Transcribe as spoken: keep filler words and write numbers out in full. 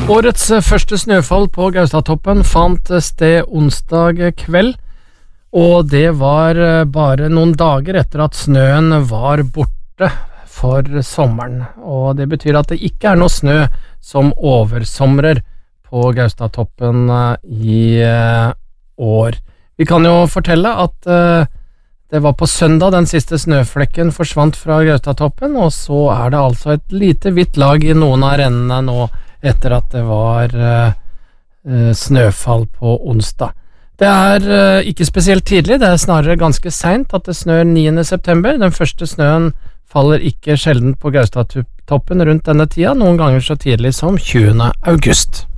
Årets første snøfall på Gaustatoppen fant sted onsdag kveld, og det var bare noen dager etter at snøen var borte for sommeren. Og det betyr at det ikke er noe snø som oversomrer på Gaustatoppen i år. Vi kan jo fortelle at det var på søndag den siste snøflekken forsvant fra Gaustatoppen, og så er det altså et lite hvitt lag i noen av rennene nå etter at det var uh, snøfall på onsdag. Det er uh, ikke spesielt tidlig, det er snarere ganske sent at det snør niende september. Den første snøen faller ikke sjelden på Gaustatoppen rundt denne tida, noen ganger så tidlig som tjuende august.